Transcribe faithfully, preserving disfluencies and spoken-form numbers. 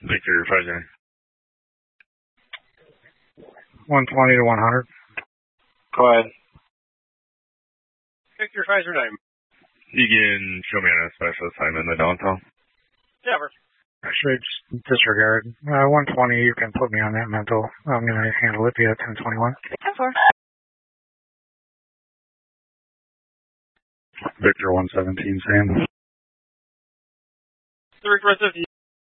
Victor Pfizer. one twenty to one hundred. Go ahead. Victor Pfizer name. You can show me on a special assignment in the downtown. Yeah, we're Actually, just disregard. Uh, one twenty, you can put me on that mental. I'm going to handle it via ten twenty-one. ten four. Victor one seventeen, same. the request of